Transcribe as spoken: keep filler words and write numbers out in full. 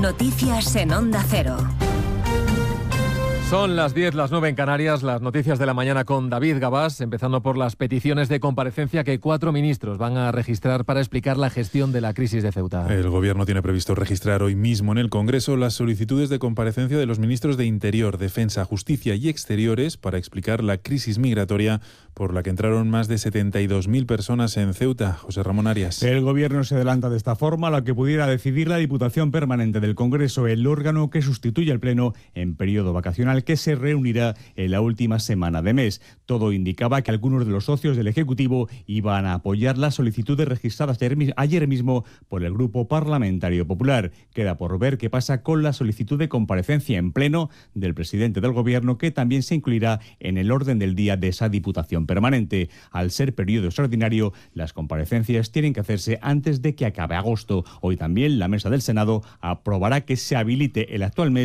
Noticias en Onda Cero. Son las diez, las nueve en Canarias, las noticias de la mañana con David Gabás, empezando por las peticiones de comparecencia que cuatro ministros van a registrar para explicar la gestión de la crisis de Ceuta. El Gobierno tiene previsto registrar hoy mismo en el Congreso las solicitudes de comparecencia de los ministros de Interior, Defensa, Justicia y Exteriores para explicar la crisis migratoria por la que entraron más de setenta y dos mil personas en Ceuta. José Ramón Arias. El Gobierno se adelanta de esta forma a lo que pudiera decidir la Diputación Permanente del Congreso, el órgano que sustituye al Pleno en periodo vacacional, que se reunirá en la última semana de mes. Todo indicaba que algunos de los socios del Ejecutivo iban a apoyar las solicitudes registradas ayer mismo por el Grupo Parlamentario Popular. Queda por ver qué pasa con la solicitud de comparecencia en Pleno del presidente del Gobierno, que también se incluirá en el orden del día de esa Diputación Permanente. Al ser periodo extraordinario, las comparecencias tienen que hacerse antes de que acabe agosto. Hoy también la mesa del Senado aprobará que se habilite el actual mes